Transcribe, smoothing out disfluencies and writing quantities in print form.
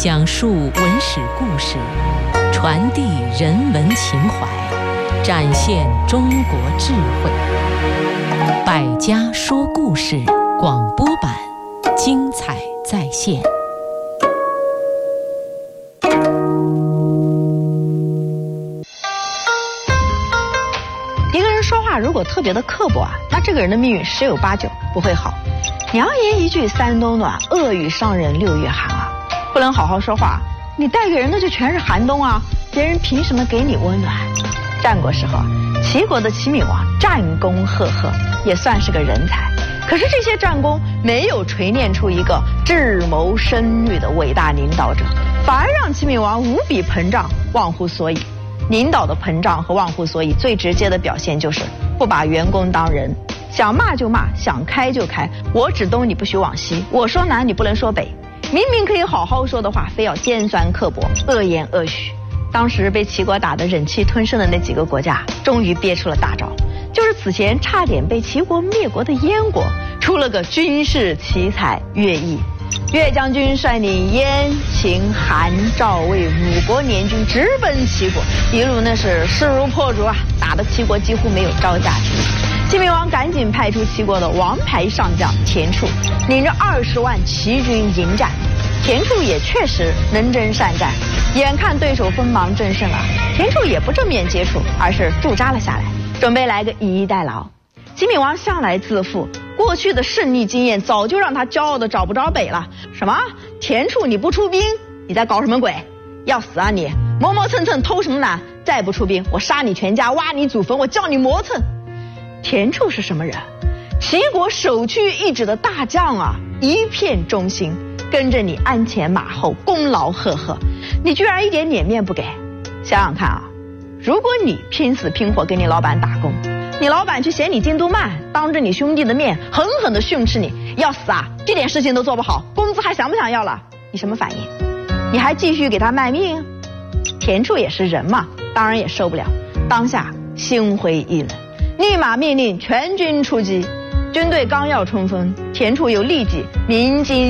讲述文史故事，传递人文情怀，展现中国智慧。百家说故事广播版，精彩再现。 一个人说话如果特别的刻薄那这个人的命运十有八九不会好。良言一句三冬暖，恶语伤人六月寒不能好好说话，你带给人的就全是寒冬别人凭什么给你温暖？战国时候齐国的齐闵王战功赫赫，也算是个人才。可是这些战功没有锤炼出一个智谋深虑的伟大领导者，反而让齐闵王无比膨胀，忘乎所以。领导的膨胀和忘乎所以最直接的表现就是不把员工当人，想骂就骂，想开就开，我指东你不许往西，我说南你不能说北，明明可以好好说的话，非要尖酸刻薄，恶言恶语。当时被齐国打得忍气吞声的那几个国家终于憋出了大招，就是此前差点被齐国灭国的燕国出了个军事奇才乐毅。乐将军率领燕、秦、韩、赵、魏5国联军直奔齐国，一路那是势如破竹打得齐国几乎没有招架之力。齐闵王赶紧派出齐国的王牌上将田触，领着20万齐军迎战。田触也确实能征善战，眼看对手锋芒正盛田触也不正面接触，而是驻扎了下来，准备来个以逸待劳。齐闵王向来自负，过去的胜利经验早就让他骄傲的找不着北了。什么田触你不出兵，你在搞什么鬼？要死你，磨磨蹭蹭偷什么懒？再不出兵我杀你全家，挖你祖坟，我叫你磨蹭。田触是什么人？齐国首屈一指的大将一片忠心，跟着你鞍前马后，功劳赫赫，你居然一点脸面不给。想想看如果你拼死拼活给你老板打工，你老板去嫌你进度慢，当着你兄弟的面狠狠地训斥你，要死这点事情都做不好，工资还想不想要了？你什么反应？你还继续给他卖命？田触也是人嘛，当然也受不了，当下心灰意冷，立马命令全军出击。军队刚要冲锋，田触又立即鸣金